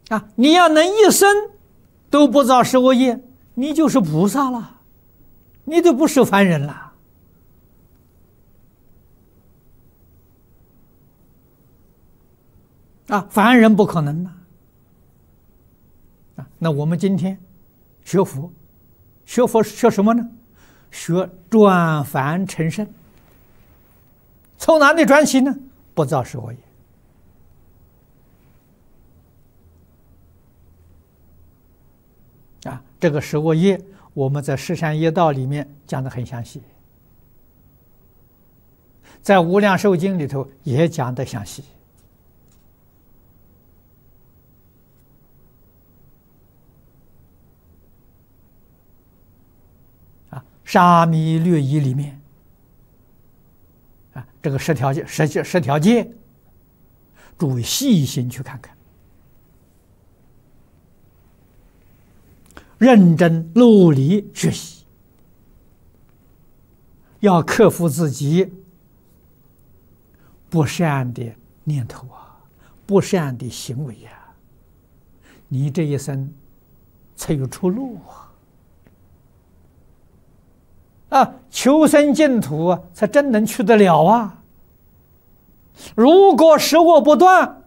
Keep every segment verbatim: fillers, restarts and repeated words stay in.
啊！你要能一生都不造十恶业，你就是菩萨了，你都不是凡人了。啊，凡人不可能呐！啊，那我们今天学佛，学佛学什么呢？学转凡成圣。从哪里转起呢？不造十恶业。啊，这个十恶业，我们在《十善业道》里面讲得很详细，在《无量寿经》里头也讲得详细。啊，《沙弥略仪》里面，啊，这个十条戒、十戒、十条戒，诸位细心去看看。认真努力学习，要克服自己不善的念头啊，不善的行为啊，你这一生才有出路啊！啊，求生净土啊，才真能去得了啊！如果十恶不断，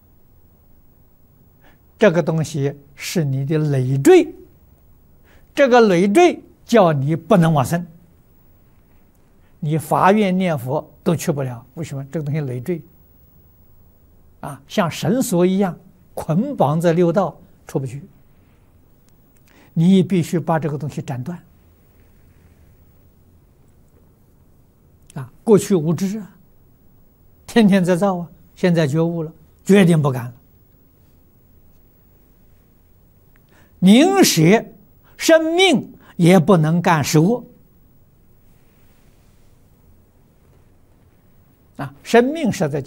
这个东西是你的累赘。这个累赘叫你不能往生，你发愿念佛都去不了。为什么？这个东西累赘啊，像绳索一样捆绑在六道，出不去。你必须把这个东西斩断啊！过去无知啊，天天在造啊，现在觉悟了，决定不干了，宁舍生命也不能干十恶啊！生命是在